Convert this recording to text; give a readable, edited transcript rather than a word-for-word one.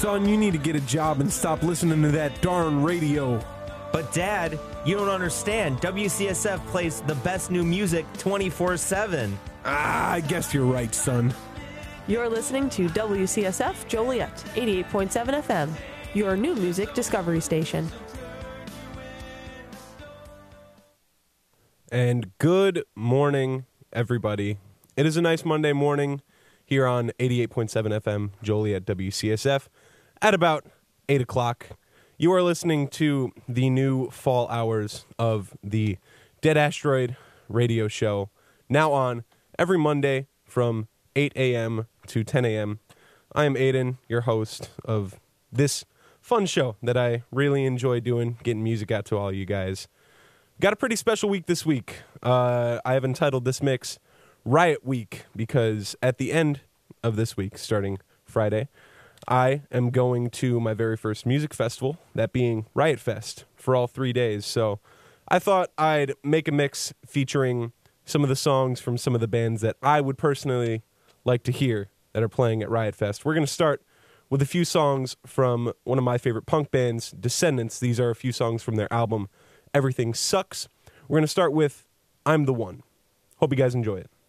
Son, you need to get a job and stop listening to that darn radio. But Dad, you don't understand. WCSF plays the best new music 24/7. I guess you're right, son. You're listening to WCSF Joliet, 88.7 FM, your new music discovery station. And good morning, everybody. It is a nice Monday morning here on 88.7 FM Joliet WCSF at about 8 o'clock. You are listening to the new fall hours of the Dead Asteroid radio show, now on every Monday from 8 a.m. to 10 a.m. I am Aiden, your host of this fun show that I really enjoy doing, getting music out to all you guys. Got a pretty special week this week. I have entitled this mix Riot Week because at the end of this week, starting Friday, I am going to my very first music festival, that being Riot Fest, for all 3 days. So I thought I'd make a mix featuring some of the songs from some of the bands that I would personally like to hear that are playing at Riot Fest. We're going to start with a few songs from one of my favorite punk bands, Descendants. These are a few songs from their album Everything Sucks. We're going to start with I'm the One. Hope you guys enjoy it.